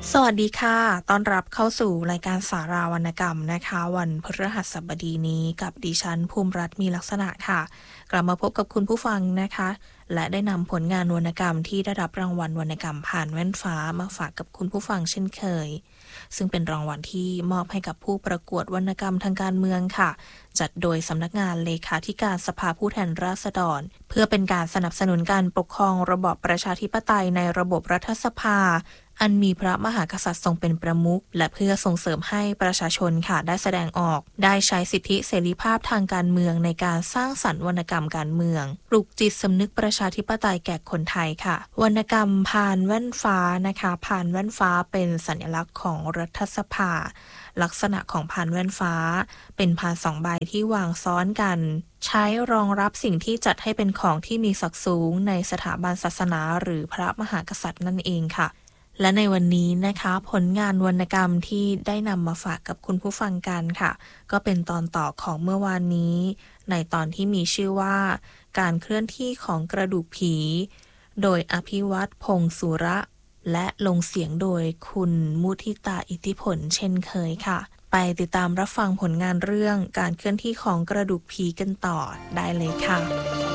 สวัสดีค่ะต้อนรับเข้าสู่รายการสาราวรรณกรรมนะคะวันพฤหัสบดีนี้กับดิฉันภูมิรัตน์มีลักษณะค่ะกลับมาพบกับคุณผู้ฟังนะคะและได้นำผลงานวรรณกรรมที่ได้รับรางวัลวรรณกรรมผ่านแว่นฟ้ามาฝากกับคุณผู้ฟังเช่นเคยซึ่งเป็นรางวัลที่มอบให้กับผู้ประกวดวรรณกรรมทางการเมืองค่ะจัดโดยสำนักงานเลขาธิการสภาผู้แทนราษฎรเพื่อเป็นการสนับสนุนการปกครองระบอบประชาธิปไตยในระบบรัฐสภาอันมีพระมหากษัตริย์ทรงเป็นประมุขและเพื่อส่งเสริมให้ประชาชนค่ะได้แสดงออกได้ใช้สิทธิเสรีภาพทางการเมืองในการสร้างสรรค์วรรณกรรมการเมืองปลุกจิตสำนึกประชาธิปไตยแก่คนไทยค่ะวรรณกรรมพานแว่นฟ้านะคะพานแว่นฟ้าเป็นสัญลักษณ์ของรัฐสภาลักษณะของพานแว่นฟ้าเป็นพาน2 ใบที่วางซ้อนกันใช้รองรับสิ่งที่จัดให้เป็นของที่มีศักดิ์สูงในสถาบันศาสนาหรือพระมหากษัตริย์นั่นเองค่ะและในวันนี้นะคะผลงานวรรณกรรมที่ได้นำมาฝากกับคุณผู้ฟังกันค่ะก็เป็นตอนต่อของเมื่อวานนี้ในตอนที่มีชื่อว่าการเคลื่อนที่ของกระดูกผีโดยอภิวัตพงษ์สุระและลงเสียงโดยคุณมุทิตาอิทธิผลเช่นเคยค่ะไปติดตามรับฟังผลงานเรื่องการเคลื่อนที่ของกระดูกผีกันต่อได้เลยค่ะ